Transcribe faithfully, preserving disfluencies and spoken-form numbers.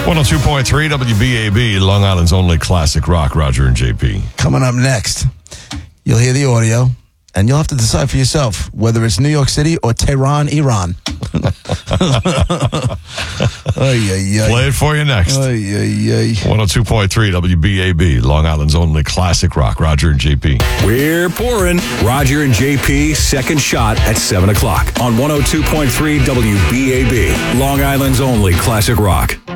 one oh two point three W B A B, Long Island's only classic rock, Roger and J P. Coming up next, you'll hear the audio, and you'll have to decide for yourself whether it's New York City or Tehran, Iran. Ay, ay, ay. Play it for you next. Ay, ay, ay. one oh two point three W B A B, Long Island's only classic rock, Roger and J P. We're pouring Roger and J P, second shot at seven o'clock on one oh two point three W B A B, Long Island's only classic rock.